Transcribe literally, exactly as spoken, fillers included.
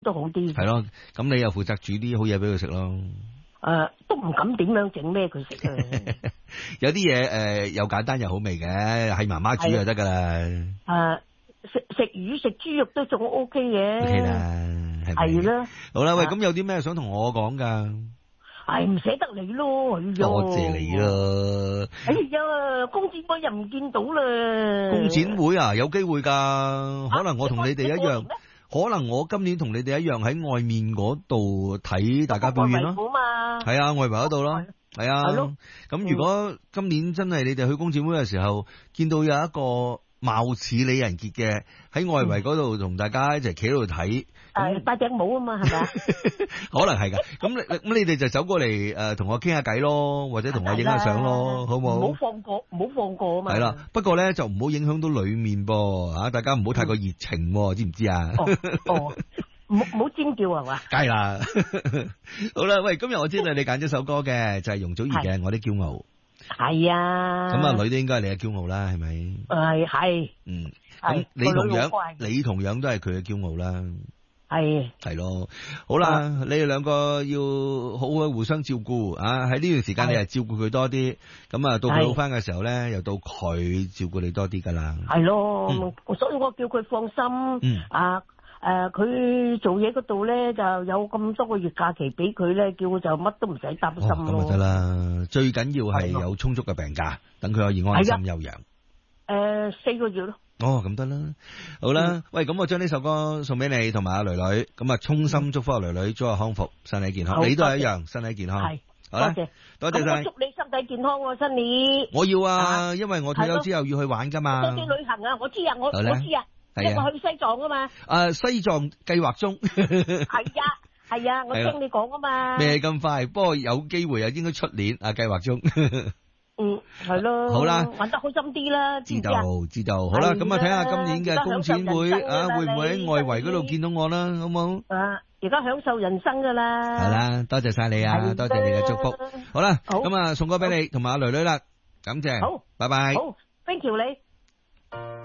都好啲。 係咯，咁你又負責煮啲好嘢俾佢食咯。 誒、呃，都唔敢點樣整咩佢食啊！ 有啲嘢誒又簡單又好味嘅，係媽媽煮就得噶啦。 誒，食食魚食豬肉都仲 O K 嘅。 O K 啦，係咪？ 係啦。 好啦，喂，咁有啲咩想同我講噶？ 係唔捨得你咯，哎呀！ 多謝你啦。 哎呀，工展會又唔見到啦。 工展會啊，有機會噶，可能我同你哋一樣。 啊可能我今年同你哋一樣喺外面嗰度睇大家表演咯，係啊，外圍嗰度咯，係啊，咁如果今年真係你哋去工展會嘅時候，見到有一個貌似李仁傑嘅喺外圍嗰度同大家一齊企喺度睇， 誒戴頂帽啊嘛，係咪啊？ 可能係噶，咁你咁你哋就走過嚟誒同我傾下偈咯，或者同我影下相咯，好唔好？ 唔好放過，唔好放過啊嘛。 係啦，不過咧就唔好影響到裏面噃，啊大家唔好太過熱情，知唔知啊？ 哦哦，唔好唔好尖叫係嘛？ 梗係啦，好啦，喂，今日我知道你揀咗首歌嘅，就係容祖兒嘅《我的驕傲》。係啊，咁啊女都應該係你嘅驕傲啦，係咪？誒係，嗯，咁你同樣你同樣都係佢嘅驕傲啦，係係咯，好啦，你哋兩個要好好互相照顧啊！喺呢段時間你係照顧佢多啲，咁啊到佢好翻嘅時候咧，又到佢照顧你多啲噶啦，係咯，所以我叫佢放心，啊。誒，佢做嘢嗰度咧就有咁多個月假期俾佢咧，叫佢就乜都唔使擔心咯。咁就得啦，最緊要係有充足嘅病假，等佢可以安心休養。誒，四個月咯。哦，咁得啦，好啦，喂，咁我將呢首歌送俾你同埋阿女女，咁啊，衷心祝福阿女女早日康復，身體健康。你都係一樣，身體健康。係，多謝，多謝晒。祝你身體健康喎，新年。我要啊，因為我退休之後要去玩噶嘛。多啲旅行啊，我知啊，我我知啊。因為我去西藏啊嘛，誒，西藏計劃中，係啊係啊，我聽你講啊嘛，未咁快，不過有機會啊，應該出年啊，計劃中，嗯，係咯，好啦，玩得開心啲啦，知道知道，好啦，咁啊睇下今年嘅工展會啊，會唔會喺外圍嗰度見到我啦，好冇？啊，而家享受人生噶啦，係啦，多謝晒你啊，多謝你嘅祝福，好啦，咁啊送歌俾你同埋阿女女啦，感謝，好，拜拜，好，thank you你。